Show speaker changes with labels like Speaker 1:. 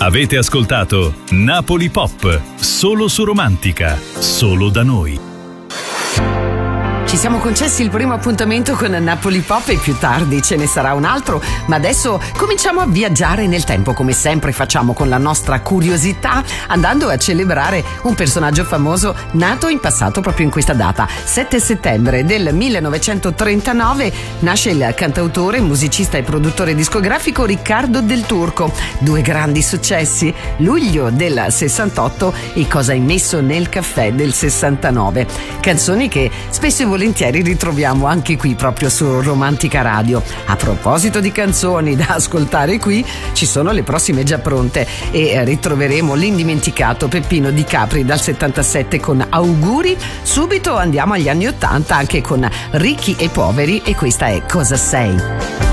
Speaker 1: Avete ascoltato Napoli Pop, solo su Romantica, solo da noi.
Speaker 2: Ci siamo concessi il primo appuntamento con Napoli Pop e più tardi ce ne sarà un altro, ma adesso cominciamo a viaggiare nel tempo, come sempre facciamo con la nostra curiosità, andando a celebrare un personaggio famoso nato in passato proprio in questa data. 7 settembre del 1939 nasce il cantautore, musicista e produttore discografico Riccardo Del Turco. 2 grandi successi, luglio del 68 e Cosa hai messo nel caffè del 69. Canzoni che spesso e volentieri ritroviamo anche qui proprio su Romantica Radio. A proposito di canzoni da ascoltare qui, ci sono le prossime già pronte e ritroveremo l'indimenticato Peppino Di Capri dal 77 con Auguri. Subito andiamo agli anni 80 anche con Ricchi e Poveri e questa è Cosa sei.